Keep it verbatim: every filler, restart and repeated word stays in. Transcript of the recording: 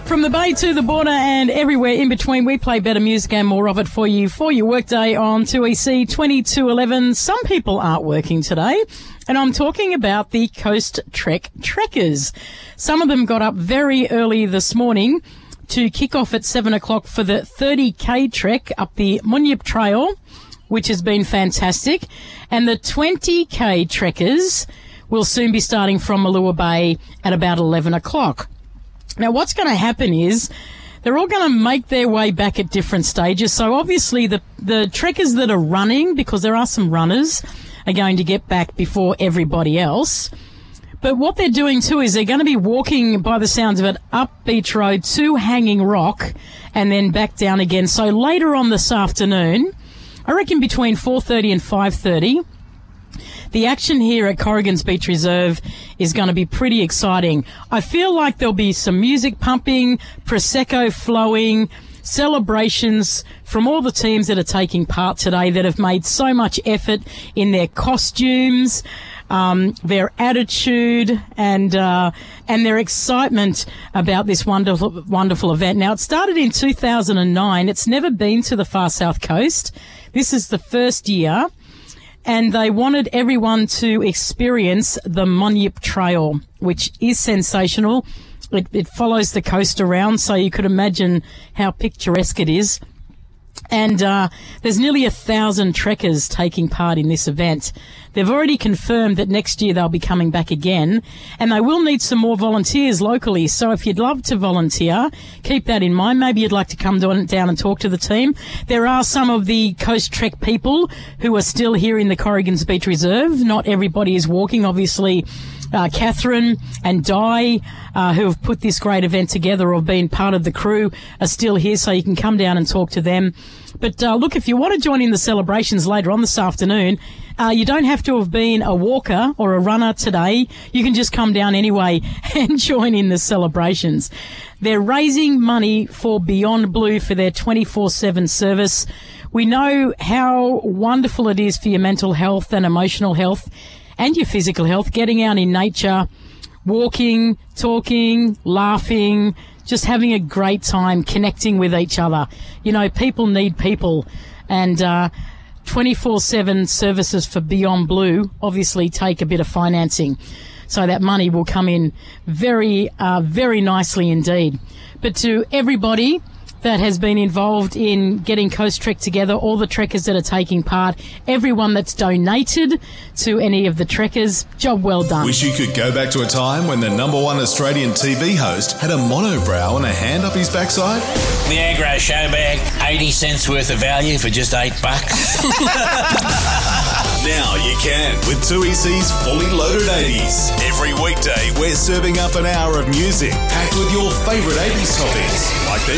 From the Bay to the border and everywhere in between, we play better music and more of it for you for your workday on two E C twenty-two eleven. Some people aren't working today, and I'm talking about the Coast Trek Trekkers. Some of them got up very early this morning to kick off at seven o'clock for the thirty K trek up the Munyip Trail, which has been fantastic. And the twenty K trekkers will soon be starting from Malua Bay at about eleven o'clock. Now, what's going to happen is they're all going to make their way back at different stages. So, obviously, the, the trekkers that are running, because there are some runners, are going to get back before everybody else. But what they're doing, too, is they're going to be walking, by the sounds of it, up Beach Road to Hanging Rock and then back down again. So, later on this afternoon, I reckon between four thirty and five thirty, the action here at Corrigan's Beach Reserve is going to be pretty exciting. I feel like there'll be some music pumping, Prosecco flowing, celebrations from all the teams that are taking part today that have made so much effort in their costumes, um, their attitude, and uh, and their excitement about this wonderful, wonderful event. Now, it started in two thousand nine. It's never been to the far south coast. This is the first year. And they wanted everyone to experience the Munyip Trail, which is sensational. It, it follows the coast around, so you could imagine how picturesque it is. And uh, there's nearly a thousand trekkers taking part in this event. They've already confirmed that next year they'll be coming back again, and they will need some more volunteers locally. So if you'd love to volunteer, keep that in mind. Maybe you'd like to come down and talk to the team. There are some of the Coast Trek people who are still here in the Corrigan's Beach Reserve. Not everybody is walking, obviously. Uh, Catherine and Di, uh, who have put this great event together or been part of the crew, are still here, so you can come down and talk to them. But uh, look, if you want to join in the celebrations later on this afternoon, uh, you don't have to have been a walker or a runner today. You can just come down anyway and join in the celebrations. They're raising money for Beyond Blue for their twenty-four seven service. We know how wonderful it is for your mental health and emotional health and your physical health, getting out in nature, walking, talking, laughing, just having a great time, connecting with each other. You know, people need people, and uh, twenty-four seven services for Beyond Blue obviously take a bit of financing, so that money will come in very, uh, very nicely indeed. But to everybody that has been involved in getting Coast Trek together, all the trekkers that are taking part, everyone that's donated to any of the trekkers, job well done. Wish you could go back to a time when the number one Australian T V host had a monobrow and a hand up his backside? The Agro Show Bag, eighty cents worth of value for just eight bucks. Now you can with two E C's Fully Loaded eighties. Every weekday, we're serving up an hour of music packed with your favourite eighties topics, like their